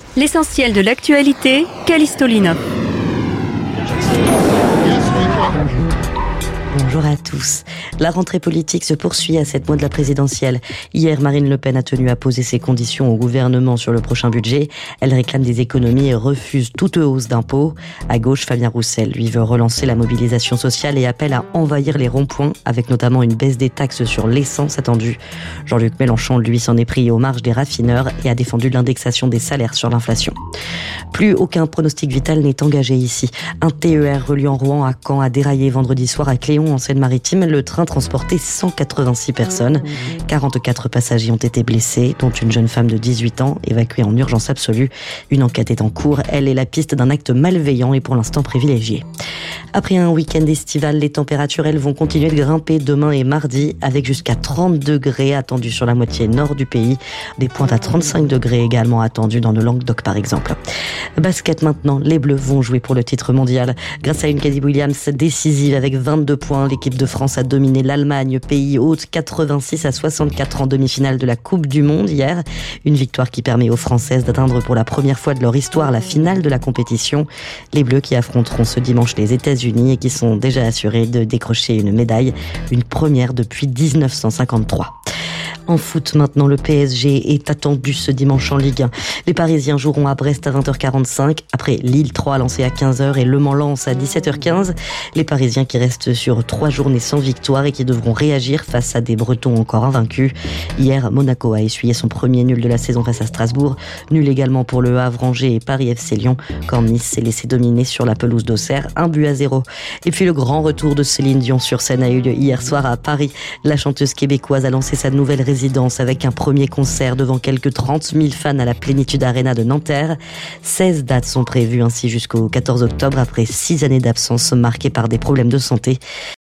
L'essentiel de l'actualité, Callisto Lino. Bonjour à tous. La rentrée politique se poursuit à 7 mois de la présidentielle. Hier, Marine Le Pen a tenu à poser ses conditions au gouvernement sur le prochain budget. Elle réclame des économies et refuse toute hausse d'impôts. À gauche, Fabien Roussel, lui, veut relancer la mobilisation sociale et appelle à envahir les ronds-points avec notamment une baisse des taxes sur l'essence attendue. Jean-Luc Mélenchon, lui, s'en est pris aux marges des raffineurs et a défendu l'indexation des salaires sur l'inflation. Plus aucun pronostic vital n'est engagé ici. Un TER reliant Rouen à Caen a déraillé vendredi soir à Cléon en Seine-Maritime. Le train transportait 186 personnes. 44 passagers ont été blessés, dont une jeune femme de 18 ans évacuée en urgence absolue. Une enquête est en cours. Elle est la piste d'un acte malveillant et pour l'instant privilégié. Après un week-end estival, les températures, elles, vont continuer de grimper demain et mardi avec jusqu'à 30 degrés attendus sur la moitié nord du pays. Des pointes à 35 degrés également attendues dans le Languedoc par exemple. Basket maintenant, les Bleus vont jouer pour le titre mondial. Grâce à une Caddy Williams décisive avec 22 points, l'équipe de France a dominé l'Allemagne, pays hôte 86-64 en demi-finale de la Coupe du Monde hier. Une victoire qui permet aux Françaises d'atteindre pour la première fois de leur histoire la finale de la compétition. Les Bleus qui affronteront ce dimanche les États-Unis et qui sont déjà assurés de décrocher une médaille, une première depuis 1953. En foot, maintenant, le PSG est attendu ce dimanche en Ligue 1. Les Parisiens joueront à Brest à 20h45, après Lille 3 lancé à 15h et Le Mans Lens à 17h15. Les Parisiens qui restent sur 3 journées sans victoire et qui devront réagir face à des Bretons encore invaincus. Hier, Monaco a essuyé son premier nul de la saison face à Strasbourg. Nul également pour Le Havre, Angers et Paris FC Lyon, quand Nice s'est laissé dominer sur la pelouse d'Auxerre, 1-0. Et puis le grand retour de Céline Dion sur scène a eu lieu hier soir à Paris. La chanteuse québécoise a lancé sa nouvelle résidence avec un premier concert devant quelques 30 000 fans à la Plénitude Arena de Nanterre. 16 dates sont prévues ainsi jusqu'au 14 octobre après 6 années d'absence marquées par des problèmes de santé.